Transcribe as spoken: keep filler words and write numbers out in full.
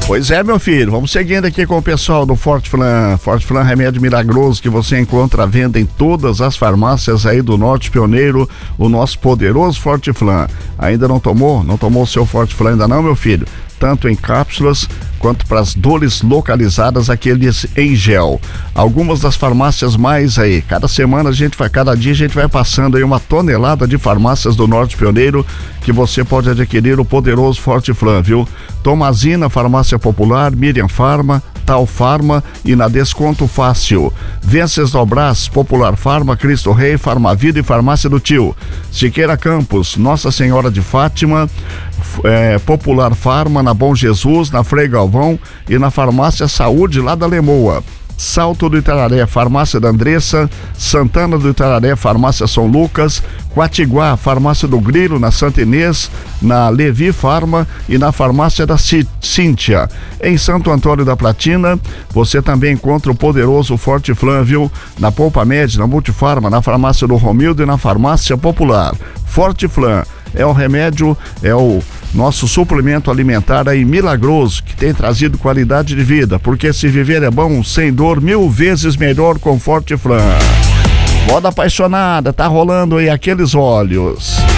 Pois é, meu filho, vamos seguindo aqui com o pessoal do Forte Flan. Forte Flan, remédio milagroso que você encontra à venda em todas as farmácias aí do Norte Pioneiro, o nosso poderoso Forte Flan. Ainda não tomou? Não tomou o seu Forte Flan ainda não, meu filho? Tanto em cápsulas quanto para as dores localizadas, aqueles em gel. Algumas das farmácias mais aí, cada semana a gente vai, cada dia a gente vai passando aí uma tonelada de farmácias do Norte Pioneiro que você pode adquirir o poderoso Forte Flan, viu? Tomazina, Farmácia Popular, Miriam Farma, Tal Farma e na Desconto Fácil. Vencesdobras, Popular Farma, Cristo Rei, Farmavida e Farmácia do Tio. Siqueira Campos, Nossa Senhora de Fátima, é, Popular Farma, na Bom Jesus, na Frei Galvão e na Farmácia Saúde lá da Lemoa. Salto do Itararé, Farmácia da Andressa, Santana do Itararé, Farmácia São Lucas, Quatiguá, Farmácia do Grilo, na Santa Inês, na Levi Farma e na Farmácia da Cíntia. Em Santo Antônio da Platina, você também encontra o poderoso Forte Flan, viu? Na Poupa Med, na Multifarma, na Farmácia do Romildo e na Farmácia Popular. Forte Flan é o remédio, é o nosso suplemento alimentar aí milagroso, que tem trazido qualidade de vida, porque se viver é bom, sem dor, mil vezes melhor com Forte Flan. Moda apaixonada, tá rolando aí aqueles olhos.